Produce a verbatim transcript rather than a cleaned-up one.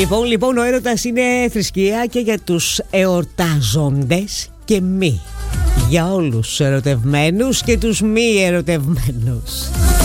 Λοιπόν, λοιπόν, ο έρωτας είναι θρησκεία και για τους εορτάζοντες και μη. Για όλους τους ερωτευμένους και τους μη ερωτευμένους.